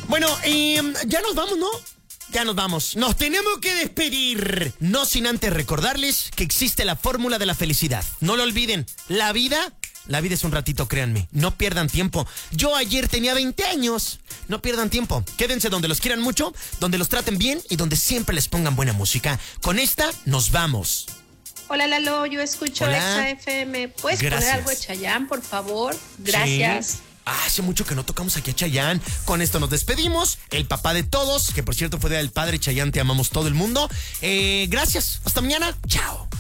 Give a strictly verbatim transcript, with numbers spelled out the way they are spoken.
Bueno, eh, ya nos vamos, ¿no? Ya nos vamos. Nos tenemos que despedir. No sin antes recordarles que existe la fórmula de la felicidad. No lo olviden. La vida... La vida es un ratito, créanme. No pierdan tiempo. Yo ayer tenía veinte años. No pierdan tiempo. Quédense donde los quieran mucho, donde los traten bien y donde siempre les pongan buena música. Con esta nos vamos. Hola Lalo, yo escucho Hola. Exa F M. ¿Puedes Gracias. poner algo de Chayanne, por favor? Gracias. Sí. Ah, hace mucho que no tocamos aquí a Chayanne. Con esto nos despedimos. El papá de todos, que por cierto fue del padre Chayanne, te amamos todo el mundo. Eh, gracias. Hasta mañana. Chao.